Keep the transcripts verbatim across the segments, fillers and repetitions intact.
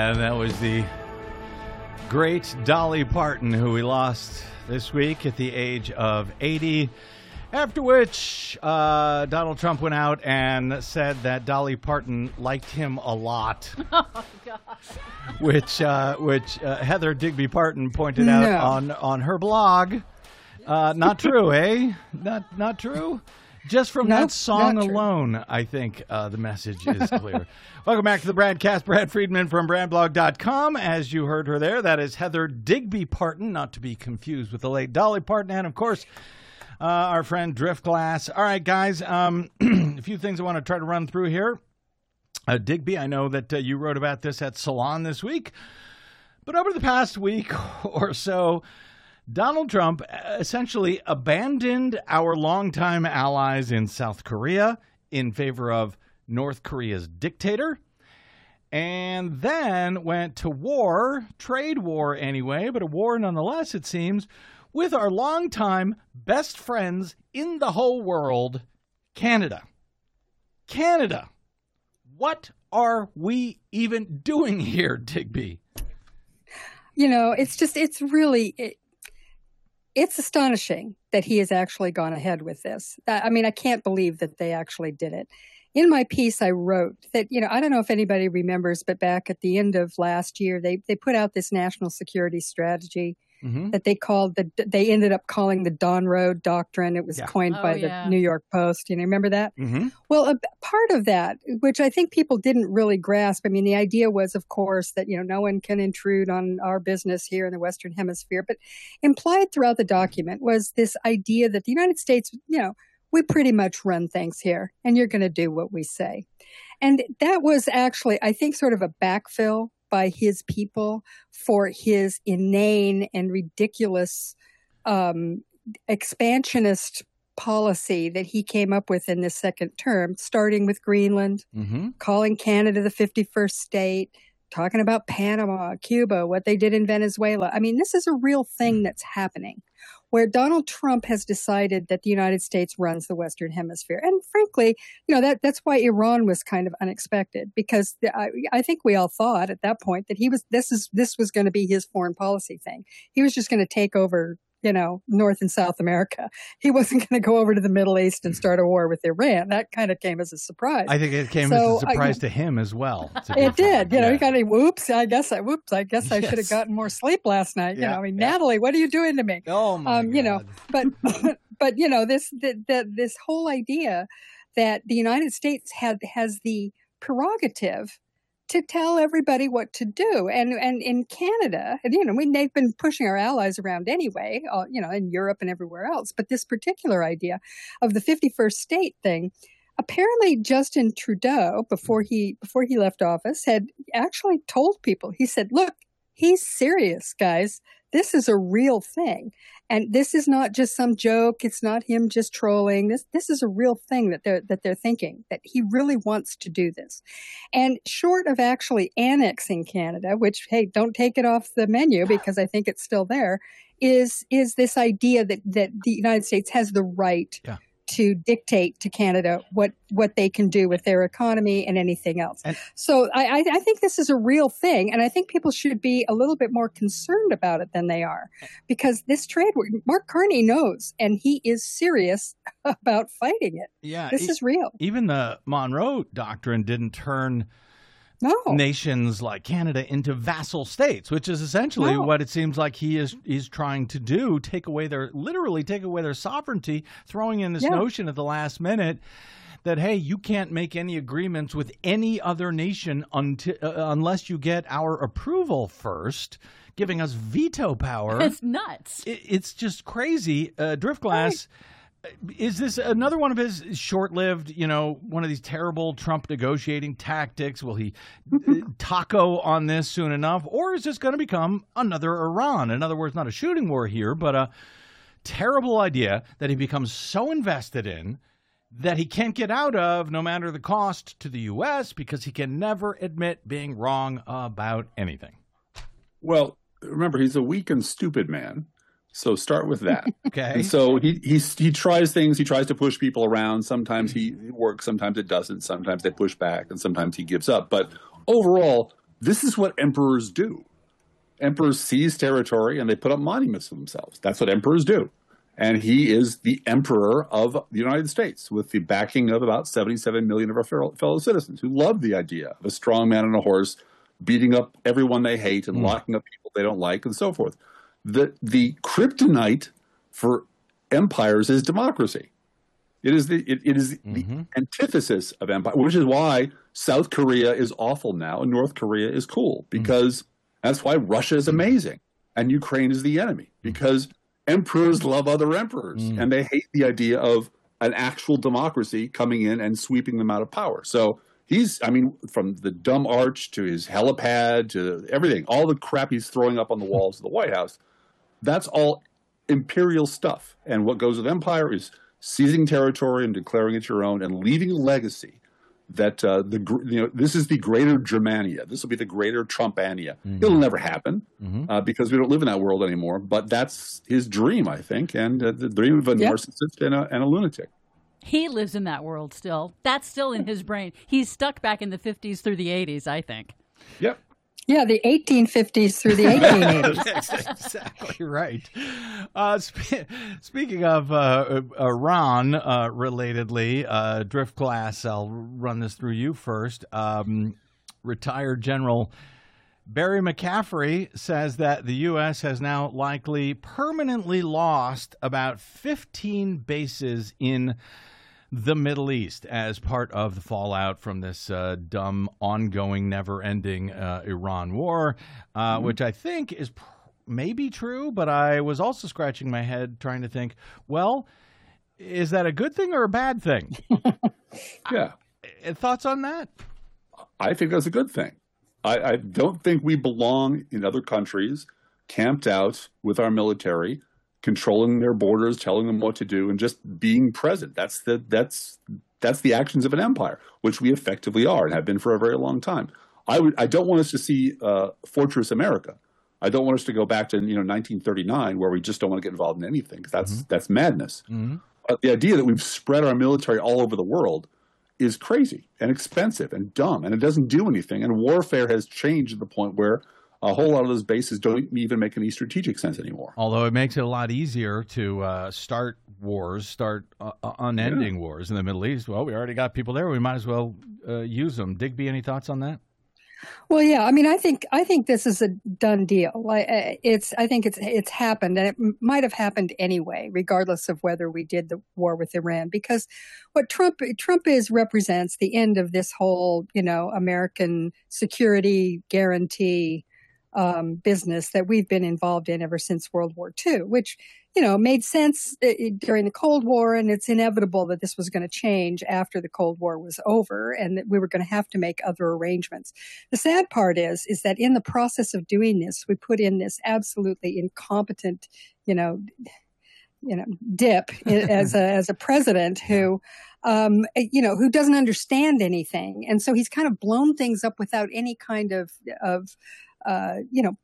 And that was the great Dolly Parton, who we lost this week at the age of eighty. After which, uh, Donald Trump went out and said that Dolly Parton liked him a lot. Oh, gosh. Which, uh, which uh, Heather Digby Parton pointed out No. on, on her blog. Uh, not true, eh? Not not true? Just from Nope, that song not true. alone, I think uh, the message is clear. Welcome back to the Bradcast. Brad Friedman from brad blog dot com. As you heard her there, that is Heather Digby Parton, not to be confused with the late Dolly Parton. And, of course, uh, our friend Driftglass. All right, guys, um, a few things I want to try to run through here. Uh, Digby, I know that uh, you wrote about this at Salon this week. But over the past week or so, Donald Trump essentially abandoned our longtime allies in South Korea in favor of North Korea's dictator, and then went to war, trade war anyway, but a war nonetheless, it seems, with our longtime best friends in the whole world, Canada. Canada. What are we even doing here, Digby? You know, it's just, it's really, it, it's astonishing that he has actually gone ahead with this. I mean, I can't believe that they actually did it. In my piece, I wrote that, you know, I don't know if anybody remembers, but back at the end of last year, they, they put out this national security strategy mm-hmm. that they called the, they ended up calling the Don Road Doctrine. It was yeah. coined oh, by yeah. the New York Post. You know, remember that? Mm-hmm. Well, a part of that, which I think people didn't really grasp, I mean, the idea was, of course, that, you know, no one can intrude on our business here in the Western Hemisphere. But implied throughout the document was this idea that the United States, you know, we pretty much run things here, and you're going to do what we say. And that was actually, I think, sort of a backfill by his people for his inane and ridiculous um, expansionist policy that he came up with in this second term, starting with Greenland, Mm-hmm. calling Canada the fifty-first state, talking about Panama, Cuba, what they did in Venezuela. I mean, this is a real thing that's happening, where Donald Trump has decided that the United States runs the Western Hemisphere. And frankly, you know, that that's why Iran was kind of unexpected, because the, I, I think we all thought at that point that he was this is this was going to be his foreign policy thing. He was just going to take over, you know, North and South America. He wasn't going to go over to the Middle East and start a war with Iran. That kind of came as a surprise. I think it came So, as a surprise I- to him as well. to be It fair. did. You know, Yeah. he got a whoops. I guess I whoops. I guess I should have Yes. gotten more sleep last night. You Yeah, know, I mean, yeah. Natalie, what are you doing to me? Oh my um, you know, God. but but you know, this the, the, this whole idea that the United States had has the prerogative to tell everybody what to do, and and in Canada, and you know, we they've been pushing our allies around anyway, uh, you know, in Europe and everywhere else. But this particular idea of the fifty-first state thing. Apparently, Justin Trudeau, before he before he left office, had actually told people. He said, "Look, he's serious, guys. This is a real thing, and this is not just some joke. It's not him just trolling. This this is a real thing that they're that they're thinking, that he really wants to do this." And short of actually annexing Canada, which hey, don't take it off the menu because I think it's still there, is is this idea that that the United States has the right. Yeah. to dictate to Canada what, what they can do with their economy and anything else. And- so I, I, I think this is a real thing, and I think people should be a little bit more concerned about it than they are, because this trade war, Mark Carney knows, and he is serious about fighting it. Yeah, This e- is real. even the Monroe Doctrine didn't turn No. nations like Canada into vassal states, which is essentially No. what it seems like he is he's trying to do, take away their, literally take away their sovereignty, throwing in this Yeah. notion at the last minute that, hey, you can't make any agreements with any other nation until, uh, unless you get our approval first, giving us veto power. It's nuts. It, it's just crazy. Uh, Driftglass, is this another one of his short-lived, you know, one of these terrible Trump negotiating tactics? Will he uh, taco on this soon enough? Or is this going to become another Iran? In other words, not a shooting war here, but a terrible idea that he becomes so invested in that he can't get out of, no matter the cost to the U S, because he can never admit being wrong about anything. Well, remember, he's a weak and stupid man. So start with that. Okay. And so he, he he tries things. He tries to push people around. Sometimes he it works. Sometimes it doesn't. Sometimes they push back, and sometimes he gives up. But overall, this is what emperors do. Emperors seize territory and they put up monuments for themselves. That's what emperors do. And he is the emperor of the United States with the backing of about seventy-seven million of our fellow citizens who love the idea of a strong man on a horse beating up everyone they hate and mm. locking up people they don't like and so forth. The, the kryptonite for empires is democracy. It is the it, it is mm-hmm. the antithesis of empire, which is why South Korea is awful now and North Korea is cool, because mm. that's why Russia is amazing and Ukraine is the enemy, because emperors love other emperors mm. and they hate the idea of an actual democracy coming in and sweeping them out of power. So he's, I mean, from the dumb arch to his helipad to everything, all the crap he's throwing up on the walls of the White House, that's all imperial stuff. And what goes with empire is seizing territory and declaring it your own and leaving a legacy that uh, the you know this is the greater Germania. This will be the greater Trumpania. Mm-hmm. It'll never happen mm-hmm. uh, because we don't live in that world anymore. But that's his dream, I think, and uh, the dream of a yep. narcissist and a, and a lunatic. He lives in that world still. That's still in his brain. He's stuck back in the fifties through the eighties, I think. Yep. Yeah, the eighteen fifties through the eighteen eighties. That's exactly right. Uh, spe- speaking of uh, Iran, uh, relatedly, uh, Driftglass, I'll run this through you first. Um, retired General Barry McCaffrey says that the U S has now likely permanently lost about fifteen bases in the Middle East as part of the fallout from this uh, dumb, ongoing, never-ending uh, Iran war, uh, mm-hmm. which I think is pr- maybe true, but I was also scratching my head trying to think, well, is that a good thing or a bad thing? yeah. I, thoughts on that? I think that's a good thing. I, I don't think we belong in other countries, camped out with our military, controlling their borders, telling them what to do, and just being present. That's the that's that's the actions of an empire, which we effectively are and have been for a very long time. I would I don't want us to see uh, Fortress America. I don't want us to go back to you know nineteen thirty-nine where we just don't want to get involved in anything, because that's mm-hmm. that's madness. Mm-hmm. Uh, the idea that we've spread our military all over the world is crazy and expensive and dumb, and it doesn't do anything. And warfare has changed to the point where a whole lot of those bases don't even make any strategic sense anymore. Although it makes it a lot easier to uh, start wars, start uh, unending yeah. wars in the Middle East. Well, we already got people there. We might as well uh, use them. Digby, any thoughts on that? Well, yeah. I mean, I think I think this is a done deal. Like, it's I think it's it's happened, and it m- might have happened anyway, regardless of whether we did the war with Iran. Because what Trump Trump is represents the end of this whole, you know, American security guarantee Um, business that we've been involved in ever since World War Two, which, you know, made sense during the Cold War, and it's inevitable that this was going to change after the Cold War was over, and that we were going to have to make other arrangements. The sad part is, is that in the process of doing this, we put in this absolutely incompetent, you know, you know, dip as a as a president who, um, you know, who doesn't understand anything, and so he's kind of blown things up without any kind of of Uh, you know,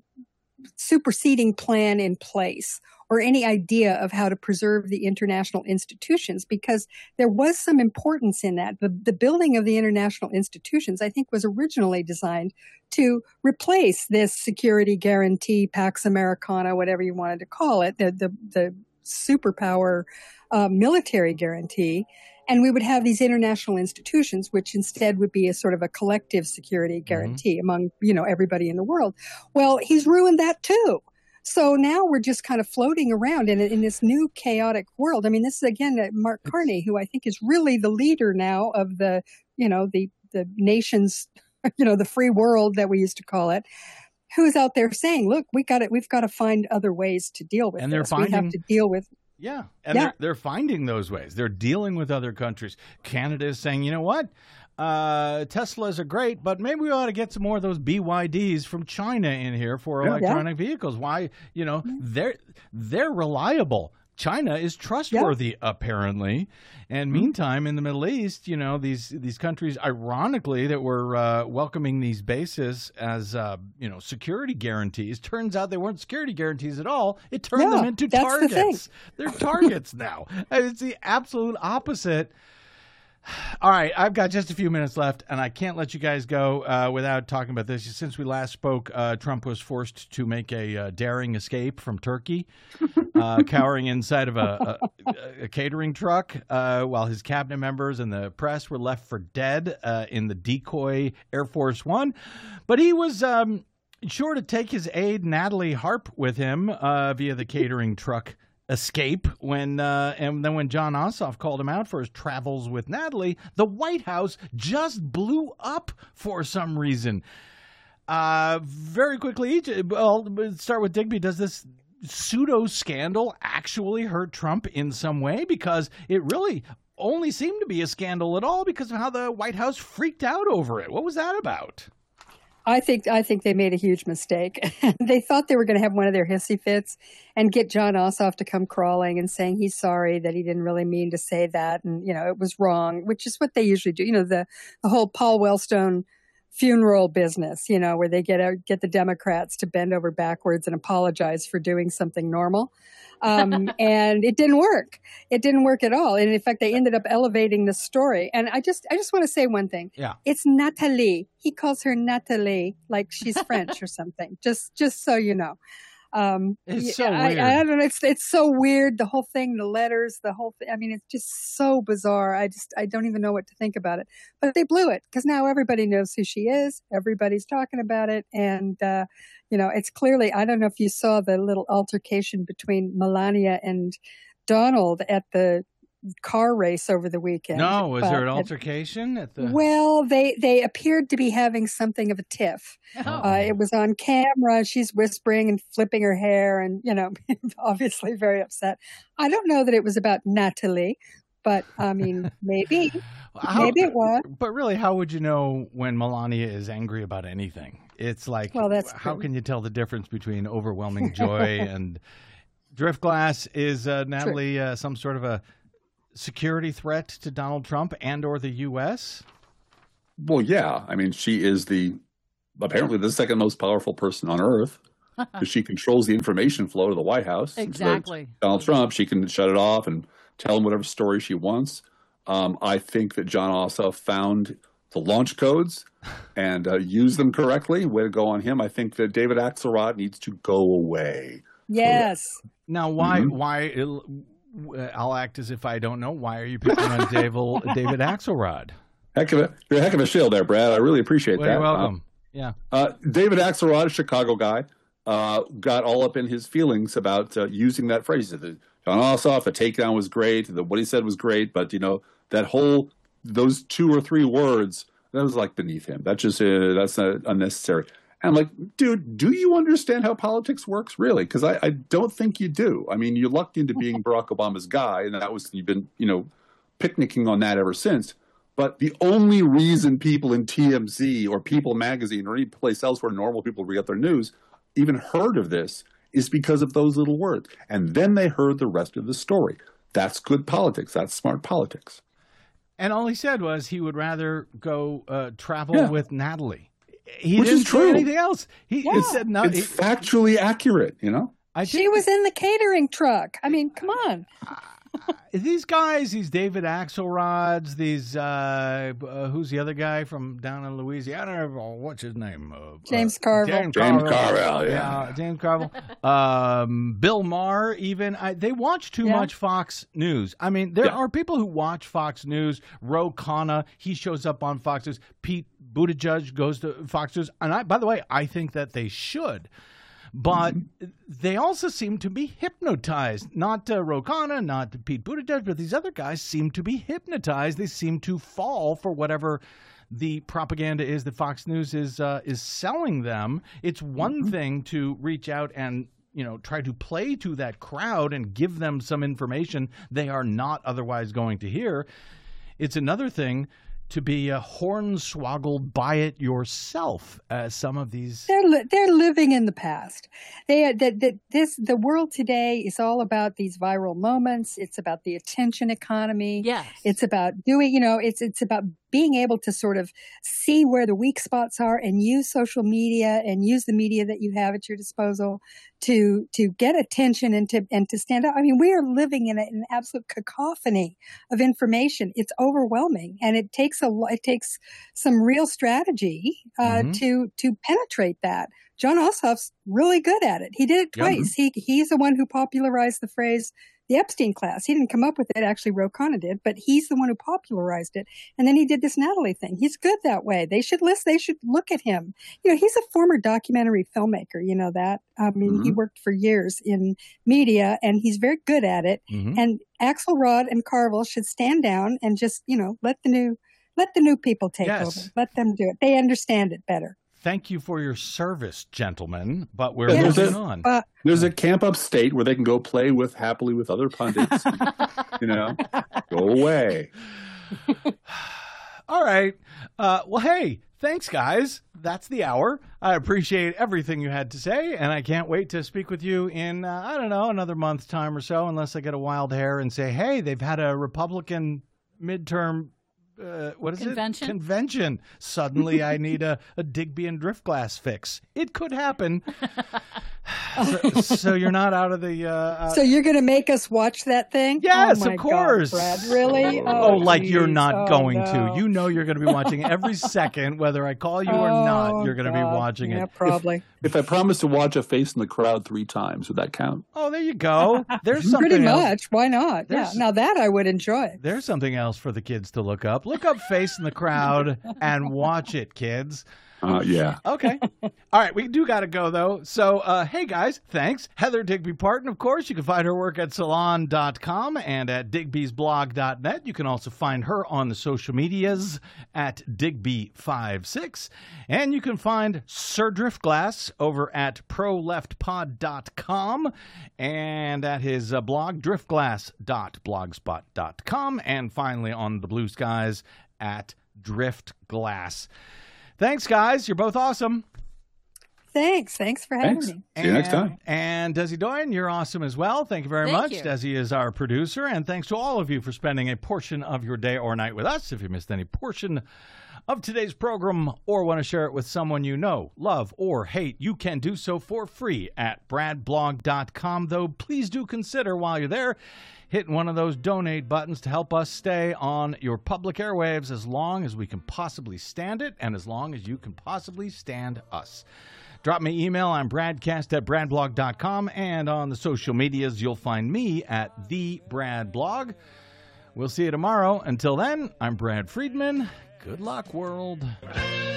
superseding plan in place or any idea of how to preserve the international institutions, because there was some importance in that. The, the building of the international institutions, I think, was originally designed to replace this security guarantee, Pax Americana, whatever you wanted to call it, the, the, the superpower uh, military guarantee. And we would have these international institutions, which instead would be a sort of a collective security guarantee mm-hmm. among, you know, everybody in the world. Well, he's ruined that too. So now we're just kind of floating around in, in this new chaotic world. I mean, this is, again, Mark Carney, who I think is really the leader now of the, you know, the, the nation's, you know, the free world that we used to call it, who's out there saying, look, we got it. We've got to find other ways to deal with and this. They're finding- we have to deal with Yeah, and yeah. They're, they're finding those ways. They're dealing with other countries. Canada is saying, you know what, uh, Teslas are great, but maybe we ought to get some more of those B Y Ds from China in here for yeah. electronic yeah. vehicles. Why, you know, yeah. they're they're reliable. China is trustworthy, yeah. apparently. And meantime, in the Middle East, you know, these these countries, ironically, that were uh, welcoming these bases as, uh, you know, security guarantees, turns out they weren't security guarantees at all. It turned yeah, them into targets. The They're targets now. And it's the absolute opposite. All right, I've got just a few minutes left, and I can't let you guys go uh, without talking about this. Since we last spoke, uh, Trump was forced to make a uh, daring escape from Turkey, uh, cowering inside of a, a, a catering truck, uh, while his cabinet members and the press were left for dead uh, in the decoy Air Force One. But he was um, sure to take his aide, Natalie Harp, with him uh, via the catering truck escape when uh, and then when Jon Ossoff called him out for his travels with Natalie, the White House just blew up for some reason. Uh, very quickly, well, let's start with Digby. Does this pseudo scandal actually hurt Trump in some way? Because it really only seemed to be a scandal at all because of how the White House freaked out over it. What was that about? I think I think they made a huge mistake. They thought they were going to have one of their hissy fits and get Jon Ossoff to come crawling and saying he's sorry, that he didn't really mean to say that, and you know it was wrong, which is what they usually do. You know, the the whole Paul Wellstone funeral business, you know, where they get a, get the Democrats to bend over backwards and apologize for doing something normal. Um, and it didn't work. It didn't work at all. And in fact, they ended up elevating the story. And I just, I just want to say one thing. Yeah. It's Natalie. He calls her Natalie, like she's French or something. Just, just so you know. Um, it's so I, weird. I, I don't know. It's, it's so weird. The whole thing, the letters, the whole thing. I mean, it's just so bizarre. I just, I don't even know what to think about it, but they blew it because now everybody knows who she is. Everybody's talking about it. And, uh, you know, it's clearly, I don't know if you saw the little altercation between Melania and Donald at the car race over the weekend. No, was but there an altercation at the? Well, they they appeared to be having something of a tiff. Oh. Uh, it was on camera. She's whispering and flipping her hair, and you know, obviously very upset. I don't know that it was about Natalie, but I mean, maybe, How, maybe it was. But really, how would you know when Melania is angry about anything? It's like, Well, that's how true. can you tell the difference between overwhelming joy and Driftglass? Is uh, Natalie uh, some sort of a security threat to Donald Trump and or the U S? Well, yeah. I mean, she is the apparently the second most powerful person on earth because she controls the information flow to the White House. Exactly. Donald Trump, she can shut it off and tell him whatever story she wants. Um, I think that Jon Ossoff found the launch codes and uh, used them correctly. Way to go on him. I think that David Axelrod needs to go away. Yes. Now, why? Mhm. Why? I'll act as if I don't know. Why are you picking on David, David Axelrod? Heck of a, you're a heck of a shield there, Brad. I really appreciate Well, that. you're welcome. yeah. Uh, David Axelrod, a Chicago guy, uh, got all up in his feelings about uh, using that phrase. He said that Jon Ossoff, the takedown was great. The, what he said was great. But, you know, that whole, those two or three words, that was like beneath him. That's just, uh, that's not unnecessary. And I'm like, dude, do you understand how politics works, really? Because I, I don't think you do. I mean, you lucked into being Barack Obama's guy, and that was, you've been, you know, picnicking on that ever since. But the only reason people in T M Z or People Magazine or any place else where normal people read their news even heard of this is because of those little words. And then they heard the rest of the story. That's good politics. That's smart politics. And all he said was he would rather go uh, travel Yeah. with Natalie. He Which didn't is say true. anything else. He Yeah. he said no. It's he- factually accurate, you know? I She think was in the catering truck. I mean, come on. these guys, these David Axelrods, these uh, uh, who's the other guy from down in Louisiana? I don't know, what's his name? Uh, James uh, Carville. James James Carville. Carville, yeah. James Carville. um, Bill Maher, even. I, they watch too Yeah. much Fox News. I mean, there Yeah. are people who watch Fox News. Ro Khanna, he shows up on Fox News. Pete Buttigieg goes to Fox News. And I, by the way, I think that they should. But they also seem to be hypnotized. Not uh, Ro Khanna, not Pete Buttigieg, but these other guys seem to be hypnotized. They seem to fall for whatever the propaganda is that Fox News is uh, is selling them. It's one Mm-hmm. thing to reach out and you know try to play to that crowd and give them some information they are not otherwise going to hear. It's another thing to be uh, hornswoggled by it yourself, as some of these. They're li- they're living in the past. They that that this the world today is all about these viral moments. It's about the attention economy. Yes. It's about doing, you know, it's it's about being able to sort of see where the weak spots are and use social media and use the media that you have at your disposal to to get attention and to and to stand up. I mean, we are living in a, an absolute cacophony of information. It's overwhelming, and it takes a it takes some real strategy uh, mm-hmm. to to penetrate that. John Ossoff's really good at it. He did it twice. Yep. He he's the one who popularized the phrase the Epstein class. He didn't come up with it. Actually, Ro Khanna did, but he's the one who popularized it. And then he did this Natalie thing. He's good that way. They should listen. They should look at him. You know, he's a former documentary filmmaker. You know that. I mean, mm-hmm. he worked for years in media, and he's very good at it. Mm-hmm. And Axelrod and Carville should stand down and just, you know, let the new let the new people take yes. over. Let them do it. They understand it better. Thank you for your service, gentlemen, but we're yes. moving a, on. Uh, there's a camp upstate where they can go play with happily with other pundits. You know, go away. All right. Uh, well, hey, thanks, guys. That's the hour. I appreciate everything you had to say, and I can't wait to speak with you in, uh, I don't know, another month's time or so, unless I get a wild hair and say, hey, they've had a Republican midterm Uh, what is Convention? it? Convention. Suddenly I need a, a Digby and Driftglass fix. It could happen. so, so you're not out of the... Uh, uh, so you're going to make us watch that thing? Yes, oh my of course. God, Brad. Really? Oh, Oh, oh like geez. you're not oh, going no. to. You know you're going to be watching every second, whether I call you or oh, not. You're going to be God. watching yeah, it. probably. If, if I promise to watch a face in the crowd three times, would that count? Oh, there you go. There's something Pretty else. much. Why not? There's, yeah. Now that I would enjoy. There's something else for the kids to look up. Look up Face in the Crowd and watch it, kids. Uh, yeah. Okay. All right. We do got to go, though. So, uh, hey, guys, thanks. Heather Digby Parton, of course. You can find her work at salon dot com and at digby's blog dot net. You can also find her on the social medias at digby fifty-six. And you can find Sir Driftglass over at pro left pod dot com and at his uh, blog, driftglass dot blogspot dot com. And finally on the Blue Skies at Driftglass. Thanks, guys. You're both awesome. Thanks. Thanks for having Thanks. me. See and, you next time. And Desi Doyen, you're awesome as well. Thank you very Thank much. you. Desi is our producer. And thanks to all of you for spending a portion of your day or night with us. If you missed any portion of today's program or want to share it with someone you know, love, or hate, you can do so for free at brad blog dot com. Though please do consider while you're there hitting one of those donate buttons to help us stay on your public airwaves as long as we can possibly stand it and as long as you can possibly stand us. Drop me email. I'm bradcast at brad blog dot com, and on the social medias, you'll find me at the Brad Blog. We'll see you tomorrow. Until then, I'm Brad Friedman. Good luck, world.